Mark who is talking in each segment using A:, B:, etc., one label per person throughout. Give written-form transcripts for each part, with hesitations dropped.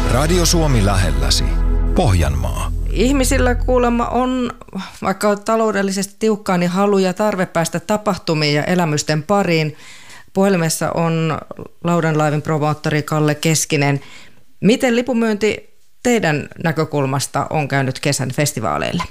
A: Radio Suomi lähelläsi. Pohjanmaa.
B: Ihmisillä kuulemma on, vaikka on taloudellisesti tiukkaa, niin halu ja tarve päästä tapahtumiin ja elämysten pariin. Puhelimessa on Laudanlaivin promoottori Kalle Keskinen. Miten lipunmyynti teidän näkökulmasta on käynyt kesän festivaaleille?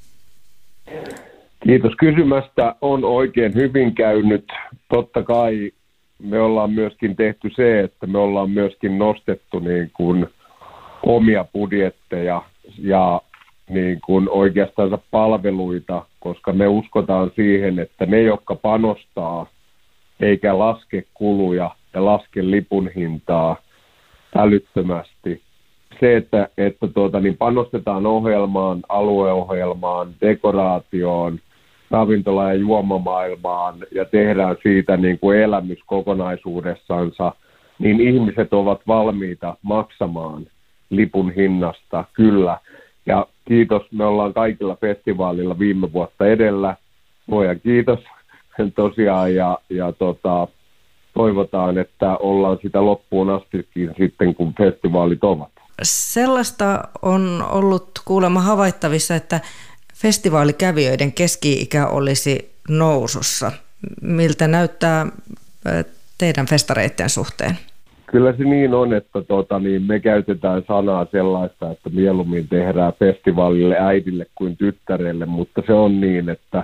C: Kiitos kysymästä. On oikein hyvin käynyt. Totta kai me ollaan myöskin tehty se, että me ollaan myöskin nostettu niin kuin omia budjetteja ja niin kuin oikeastaan palveluita, koska me uskotaan siihen, että ne, jotka panostaa eikä laske kuluja ja laske lipun hintaa älyttömästi. Se, että niin panostetaan ohjelmaan, alueohjelmaan, dekoraatioon, ravintola- ja juomamaailmaan ja tehdään siitä niin kuin elämys kokonaisuudessansa, niin ihmiset ovat valmiita maksamaan lipun hinnasta, kyllä. Ja kiitos, me ollaan kaikilla festivaalilla viime vuotta edellä. Luojan kiitos tosiaan ja toivotaan, että ollaan sitä loppuun astikin sitten, kun festivaalit ovat.
B: Sellaista on ollut kuulemma havaittavissa, että festivaalikävijöiden keski-ikä olisi nousussa. Miltä näyttää teidän festareiden suhteen?
C: Kyllä se niin on, että me käytetään sanaa sellaista, että mieluummin tehdään festivaalille äidille kuin tyttärelle, mutta se on niin, että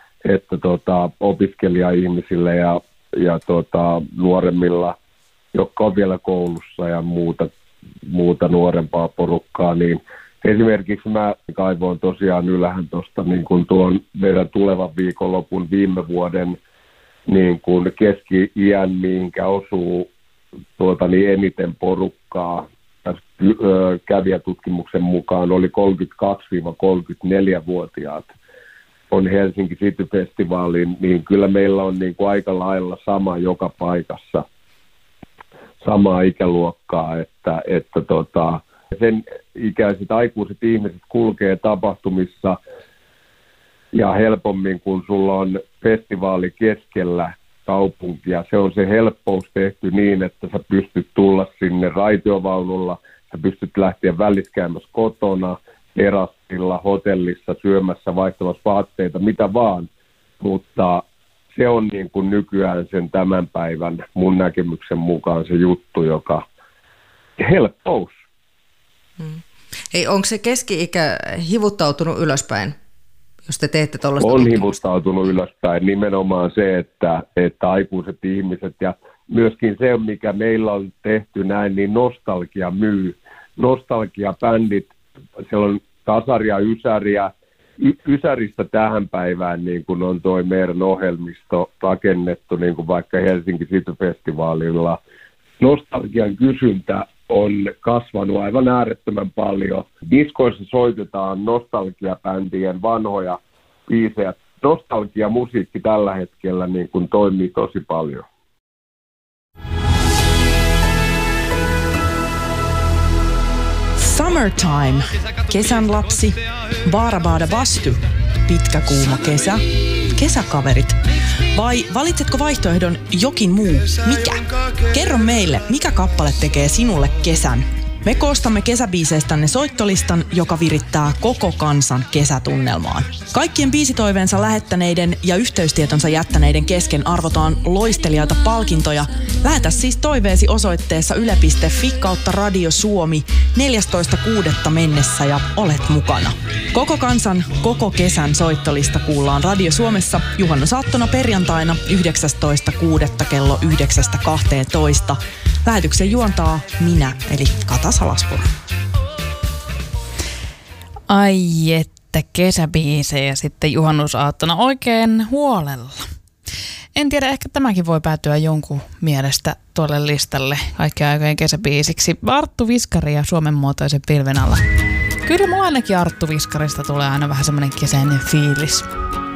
C: opiskelija-ihmisille ja nuoremmilla, jotka on vielä koulussa ja muuta nuorempaa porukkaa, niin esimerkiksi mä kaivoin tosiaan ylhään tuosta niin kuin tuon meidän tulevan viikonlopun viime vuoden niin kuin keski-iän, mihinkä osuu eniten porukkaa. Tässä kävijätutkimuksen mukaan oli 32-34-vuotiaat on Helsinki City Festivalin, niin kyllä meillä on niin kuin aika lailla sama joka paikassa, samaa ikäluokkaa, että sen ikäiset aikuiset ihmiset kulkee tapahtumissa ja helpommin, kun sulla on festivaali keskellä kaupunkia. Se on se helppous tehty niin, että sä pystyt tulla sinne raitiovaunulla, sä pystyt lähteä väliskäämässä kotona, terassilla, hotellissa, syömässä, vaihtamassa vaatteita, mitä vaan. Mutta se on niin kuin nykyään sen tämän päivän mun näkemyksen mukaan se juttu, joka helppous.
B: Hei, onko se keski-ikä hivuttautunut ylöspäin, jos te teette tuollaista?
C: On hivuttautunut ylöspäin nimenomaan se, että aikuiset ihmiset ja myöskin se, mikä meillä on tehty näin, niin nostalgia myy. Nostalgia-bändit, siellä on Tasaria, Ysäriä. Ysäristä tähän päivään niin kuin on toi meidän ohjelmisto rakennettu, niin kuin vaikka Helsinki City Festivalilla. Nostalgian kysyntä on kasvanut aivan äärettömän paljon. Diskoissa soitetaan nostalgiabändien vanhoja biisejä. Nostalgiamusiikki tällä hetkellä niin kuin toimii tosi paljon.
D: Summertime, kesän lapsi, Baarabada Bastu, pitkä kuuma kesä, kesäkaverit. Vai valitsetko vaihtoehdon jokin muu? Mikä? Kerro meille, mikä kappale tekee sinulle kesän. Me koostamme kesäbiiseistänne soittolistan, joka virittää koko kansan kesätunnelmaan. Kaikkien biisitoiveensa lähettäneiden ja yhteystietonsa jättäneiden kesken arvotaan loistelijoita palkintoja. Lähetä siis toiveesi osoitteessa yle.fi/Radio Suomi 14.6. mennessä ja olet mukana. Koko kansan, koko kesän soittolista kuullaan Radio Suomessa juhannusaattona perjantaina 19.6. kello 9.12. Lähetyksen juontaa minä, eli Kata Salaspuro.
E: Ai että kesäbiisejä sitten juhannusaattona oikein huolella. En tiedä, ehkä tämäkin voi päätyä jonkun mielestä tuolle listalle kaikkien aikojen kesäbiisiksi. Arttu Viskari ja Suomen muotoisen pilven alla. Kyllä mulla ainakin Arttu Viskarista tulee aina vähän semmoinen kesäinen fiilis.